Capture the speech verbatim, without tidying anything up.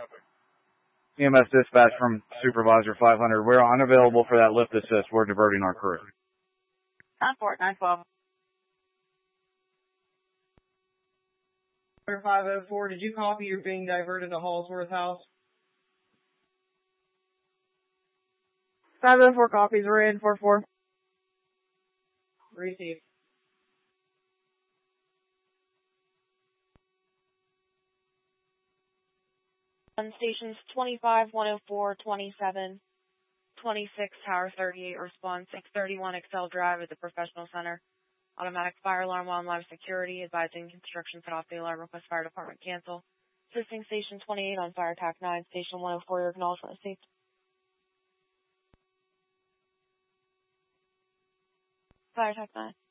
E M S dispatch from Supervisor five hundred. We're unavailable for that lift assist. We're diverting our crew. nine four, nine twelve. five oh four, did you copy you're being diverted to Hallsworth House? five oh four copies, we're in four four. Received. On stations twenty-five, one oh four, twenty-seven, twenty-six, Tower thirty-eight, response six thirty-one Excel Drive at the Professional Center. Automatic fire alarm while in live security, advising construction cut off the alarm, request fire department cancel. Assisting station twenty-eight on fire attack nine, station one oh four, your acknowledgement received. Fire attack nine.